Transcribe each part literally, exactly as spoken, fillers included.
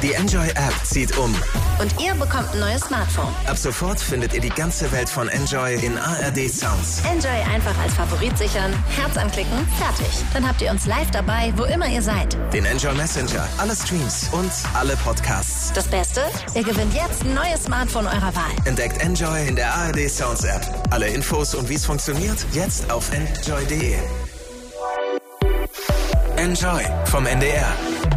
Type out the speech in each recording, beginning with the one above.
Die Enjoy-App zieht um. Und ihr bekommt ein neues Smartphone. Ab sofort findet ihr die ganze Welt von Enjoy in A R D Sounds. Enjoy einfach als Favorit sichern, Herz anklicken, fertig. Dann habt ihr uns live dabei, wo immer ihr seid. Den Enjoy Messenger, alle Streams und alle Podcasts. Das Beste? Ihr gewinnt jetzt ein neues Smartphone eurer Wahl. Entdeckt Enjoy in der A R D Sounds App. Alle Infos und wie es funktioniert, jetzt auf enjoy punkt de. Enjoy vom N D R.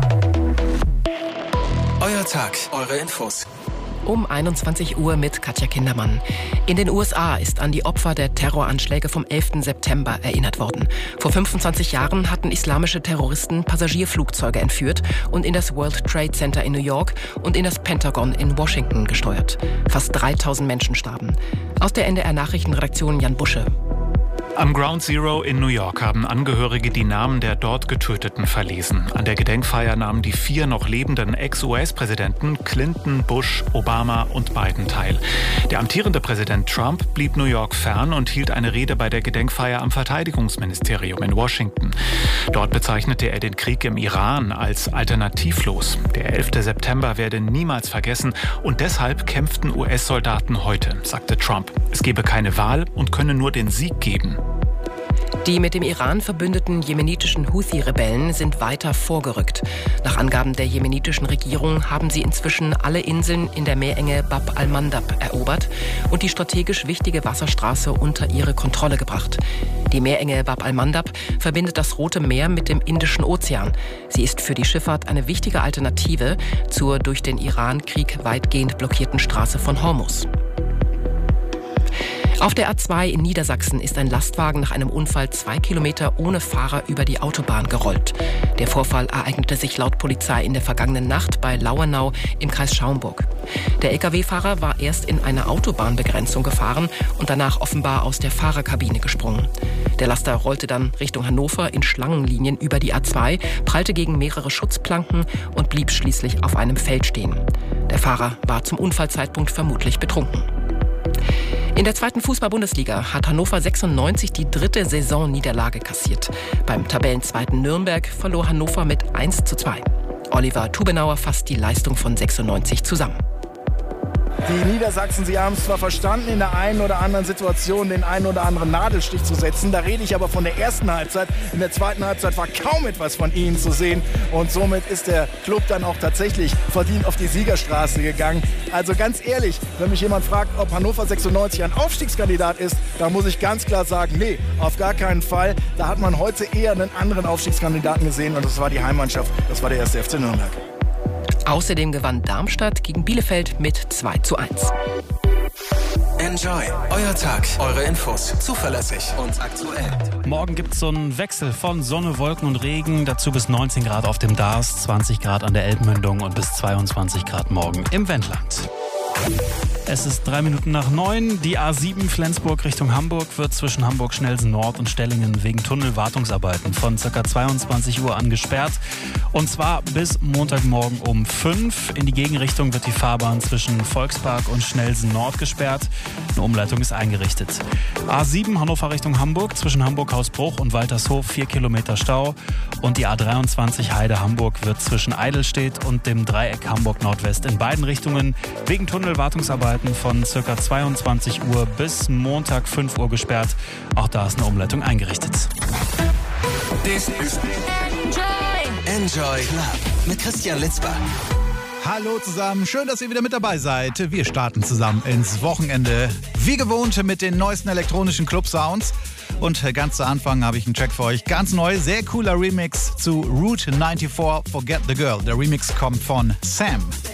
Euer Tag, eure Infos. Um einundzwanzig Uhr mit Katja Kindermann. In den U S A ist an die Opfer der Terroranschläge vom elften September erinnert worden. Vor fünfundzwanzig Jahren hatten islamische Terroristen Passagierflugzeuge entführt und in das World Trade Center in New York und in das Pentagon in Washington gesteuert. Fast dreitausend Menschen starben. Aus der N D R-Nachrichtenredaktion Jan Busche. Am Ground Zero in New York haben Angehörige die Namen der dort Getöteten verlesen. An der Gedenkfeier nahmen die vier noch lebenden Ex-U S-Präsidenten Clinton, Bush, Obama und Biden teil. Der amtierende Präsident Trump blieb New York fern und hielt eine Rede bei der Gedenkfeier am Verteidigungsministerium in Washington. Dort bezeichnete er den Krieg im Iran als alternativlos. Der elfte September werde niemals vergessen und deshalb kämpften U S-Soldaten heute, sagte Trump. Es gebe keine Wahl und könne nur den Sieg geben. Die mit dem Iran verbündeten jemenitischen Houthi-Rebellen sind weiter vorgerückt. Nach Angaben der jemenitischen Regierung haben sie inzwischen alle Inseln in der Meerenge Bab al-Mandab erobert und die strategisch wichtige Wasserstraße unter ihre Kontrolle gebracht. Die Meerenge Bab al-Mandab verbindet das Rote Meer mit dem Indischen Ozean. Sie ist für die Schifffahrt eine wichtige Alternative zur durch den Iran-Krieg weitgehend blockierten Straße von Hormuz. Auf der A zwei in Niedersachsen ist ein Lastwagen nach einem Unfall zwei Kilometer ohne Fahrer über die Autobahn gerollt. Der Vorfall ereignete sich laut Polizei in der vergangenen Nacht bei Lauernau im Kreis Schaumburg. Der L K W-Fahrer war erst in eine Autobahnbegrenzung gefahren und danach offenbar aus der Fahrerkabine gesprungen. Der Laster rollte dann Richtung Hannover in Schlangenlinien über die A zwei, prallte gegen mehrere Schutzplanken und blieb schließlich auf einem Feld stehen. Der Fahrer war zum Unfallzeitpunkt vermutlich betrunken. In der zweiten Fußball-Bundesliga hat Hannover sechsundneunzig die dritte Saisonniederlage kassiert. Beim Tabellenzweiten Nürnberg verlor Hannover mit eins zu zwei. Oliver Tubenauer fasst die Leistung von sechsundneunzig zusammen. Die Niedersachsen, sie haben es zwar verstanden, in der einen oder anderen Situation den einen oder anderen Nadelstich zu setzen. Da rede ich aber von der ersten Halbzeit. In der zweiten Halbzeit war kaum etwas von ihnen zu sehen. Und somit ist der Club dann auch tatsächlich verdient auf die Siegerstraße gegangen. Also ganz ehrlich, wenn mich jemand fragt, ob Hannover sechsundneunzig ein Aufstiegskandidat ist, da muss ich ganz klar sagen, nee, auf gar keinen Fall. Da hat man heute eher einen anderen Aufstiegskandidaten gesehen und das war die Heimmannschaft, das war der erste F C Nürnberg. Außerdem gewann Darmstadt gegen Bielefeld mit zwei zu eins. Enjoy, euer Tag, eure Infos, zuverlässig und aktuell. Morgen gibt es so einen Wechsel von Sonne, Wolken und Regen. Dazu bis neunzehn Grad auf dem Dars, zwanzig Grad an der Elbmündung und bis zweiundzwanzig Grad morgen im Wendland. Es ist drei Minuten nach neun. Die A sieben Flensburg Richtung Hamburg wird zwischen Hamburg-Schnelsen Nord und Stellingen wegen Tunnelwartungsarbeiten von ca. zweiundzwanzig Uhr an gesperrt. Und zwar bis Montagmorgen um fünf. In die Gegenrichtung wird die Fahrbahn zwischen Volkspark und Schnelsen Nord gesperrt. Eine Umleitung ist eingerichtet. A sieben Hannover Richtung Hamburg zwischen Hamburg-Hausbruch und Waltershof vier Kilometer Stau. Und die A dreiundzwanzig Heide-Hamburg wird zwischen Eidelstedt und dem Dreieck Hamburg-Nordwest in beiden Richtungen wegen Tunnelwartungsarbeiten von ca. zweiundzwanzig Uhr bis Montag fünf Uhr gesperrt. Auch da ist eine Umleitung eingerichtet. Das ist Enjoy. Enjoy Club mit Christian Litzbach. Hallo zusammen, schön, dass ihr wieder mit dabei seid. Wir starten zusammen ins Wochenende. Wie gewohnt mit den neuesten elektronischen Club-Sounds. Und ganz zu Anfang habe ich einen Track für euch. Ganz neu, sehr cooler Remix zu Route vierundneunzig, Forget the Girl. Der Remix kommt von Sam.